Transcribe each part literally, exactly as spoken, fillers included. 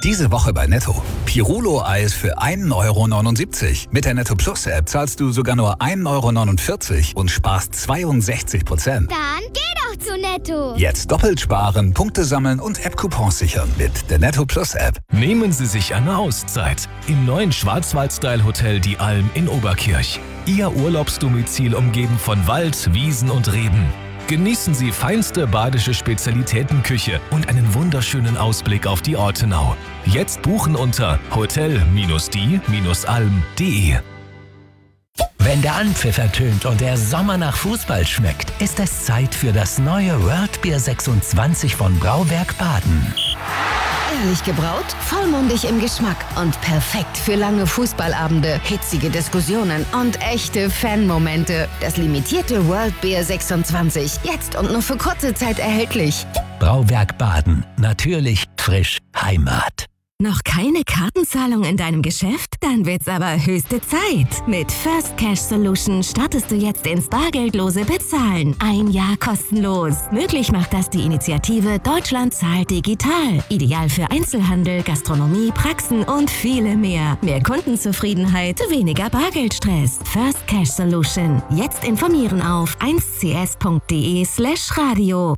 Diese Woche bei Netto. Pirulo-Eis für ein Euro neunundsiebzig. Mit der Netto Plus App zahlst du sogar nur ein Euro neunundvierzig und sparst zweiundsechzig Prozent. Dann geh doch zu Netto. Jetzt doppelt sparen, Punkte sammeln und App-Coupons sichern mit der Netto Plus App. Nehmen Sie sich eine Auszeit im neuen Schwarzwald-Style-Hotel Die Alm in Oberkirch. Ihr Urlaubsdomizil umgeben von Wald, Wiesen und Reben. Genießen Sie feinste badische Spezialitätenküche und einen wunderschönen Ausblick auf die Ortenau. Jetzt buchen unter hotel die alm punkt de. Wenn der Anpfiff ertönt und der Sommer nach Fußball schmeckt, ist es Zeit für das neue World Beer sechsundzwanzig von Brauwerk Baden. Ehrlich gebraut, vollmundig im Geschmack und perfekt für lange Fußballabende, hitzige Diskussionen und echte Fanmomente. Das limitierte World Beer sechsundzwanzig, jetzt und nur für kurze Zeit erhältlich. Brauwerk Baden. Natürlich, frisch, Heimat. Noch keine Kartenzahlung in deinem Geschäft? Dann wird's aber höchste Zeit. Mit First Cash Solution startest du jetzt ins bargeldlose Bezahlen. Ein Jahr kostenlos. Möglich macht das die Initiative Deutschland zahlt digital. Ideal für Einzelhandel, Gastronomie, Praxen und viele mehr. Mehr Kundenzufriedenheit, weniger Bargeldstress. First Cash Solution. Jetzt informieren auf eins c s punkt de slash radio.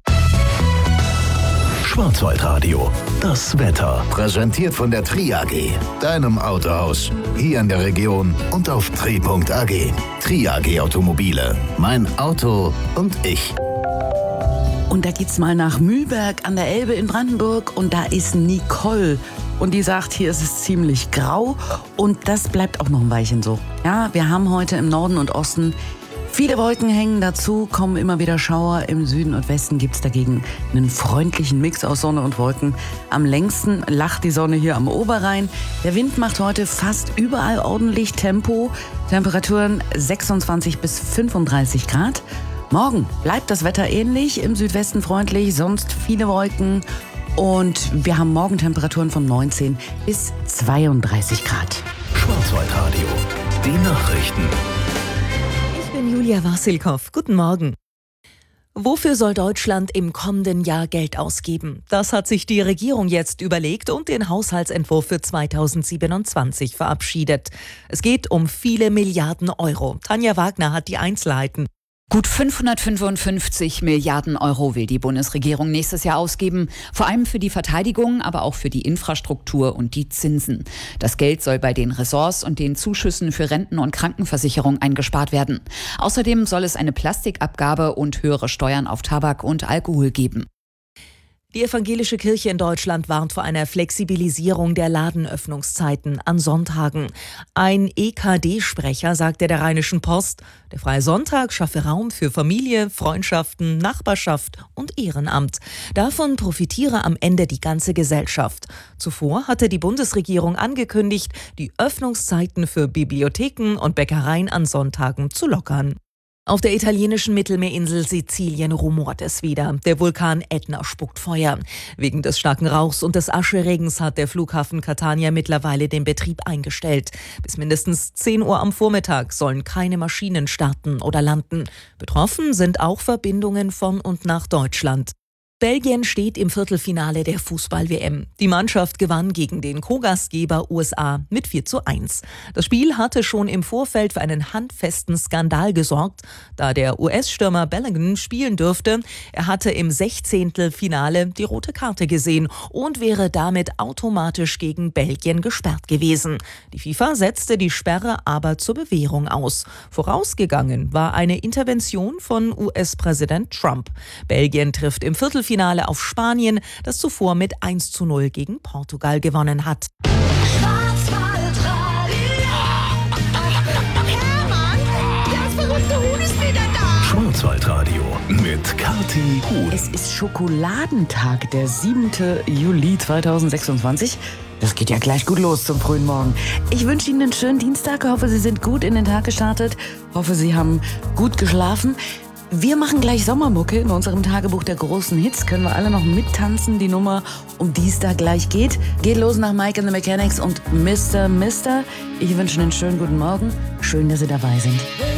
Schwarzwaldradio, das Wetter. Präsentiert von der Tri A G, deinem Autohaus. Hier in der Region und auf tri punkt a g. Tri A G Automobile. Mein Auto und ich. Und da geht's mal nach Mühlberg an der Elbe in Brandenburg und da ist Nicole. Und die sagt, hier ist es ziemlich grau und das bleibt auch noch ein Weilchen so. Ja, wir haben heute im Norden und Osten viele Wolken hängen dazu, kommen immer wieder Schauer. Im Süden und Westen gibt es dagegen einen freundlichen Mix aus Sonne und Wolken. Am längsten lacht die Sonne hier am Oberrhein. Der Wind macht heute fast überall ordentlich Tempo. Temperaturen sechsundzwanzig bis fünfunddreißig Grad. Morgen bleibt das Wetter ähnlich, im Südwesten freundlich, sonst viele Wolken. Und wir haben morgen Temperaturen von neunzehn bis zweiunddreißig Grad. Schwarzwaldradio, die Nachrichten. Ich bin Julia Wassilkow. Guten Morgen. Wofür soll Deutschland im kommenden Jahr Geld ausgeben? Das hat sich die Regierung jetzt überlegt und den Haushaltsentwurf für zweitausendsiebenundzwanzig verabschiedet. Es geht um viele Milliarden Euro. Tanja Wagner hat die Einzelheiten. Gut fünfhundertfünfundfünfzig Milliarden Euro will die Bundesregierung nächstes Jahr ausgeben, vor allem für die Verteidigung, aber auch für die Infrastruktur und die Zinsen. Das Geld soll bei den Ressorts und den Zuschüssen für Renten- und Krankenversicherung eingespart werden. Außerdem soll es eine Plastikabgabe und höhere Steuern auf Tabak und Alkohol geben. Die evangelische Kirche in Deutschland warnt vor einer Flexibilisierung der Ladenöffnungszeiten an Sonntagen. Ein E K D-Sprecher sagte der Rheinischen Post, der Freie Sonntag schaffe Raum für Familie, Freundschaften, Nachbarschaft und Ehrenamt. Davon profitiere am Ende die ganze Gesellschaft. Zuvor hatte die Bundesregierung angekündigt, die Öffnungszeiten für Bibliotheken und Bäckereien an Sonntagen zu lockern. Auf der italienischen Mittelmeerinsel Sizilien rumort es wieder. Der Vulkan Ätna spuckt Feuer. Wegen des starken Rauchs und des Ascheregens hat der Flughafen Catania mittlerweile den Betrieb eingestellt. Bis mindestens zehn Uhr am Vormittag sollen keine Maschinen starten oder landen. Betroffen sind auch Verbindungen von und nach Deutschland. Belgien steht im Viertelfinale der Fußball-W M. Die Mannschaft gewann gegen den Co-Gastgeber U S A mit vier zu eins. Das Spiel hatte schon im Vorfeld für einen handfesten Skandal gesorgt, da der U S-Stürmer Bellingham spielen dürfte. Er hatte im Sechzehntelfinale die rote Karte gesehen und wäre damit automatisch gegen Belgien gesperrt gewesen. Die FIFA setzte die Sperre aber zur Bewährung aus. Vorausgegangen war eine Intervention von U S-Präsident Trump. Belgien trifft im Viertelfinale Finale auf Spanien, das zuvor mit eins zu null gegen Portugal gewonnen hat. Schwarzwaldradio mit Kathi Huhn. Es ist Schokoladentag, der siebte Juli zweitausendsechsundzwanzig. Das geht ja gleich gut los zum frühen Morgen. Ich wünsche Ihnen einen schönen Dienstag. Ich hoffe, Sie sind gut in den Tag gestartet. Ich hoffe, Sie haben gut geschlafen. Wir machen gleich Sommermucke in unserem Tagebuch der großen Hits. Können wir alle noch mittanzen, die Nummer, um die es da gleich geht. Geht los nach Mike and the Mechanics und Mister Mister. Ich wünsche Ihnen einen schönen guten Morgen. Schön, dass Sie dabei sind.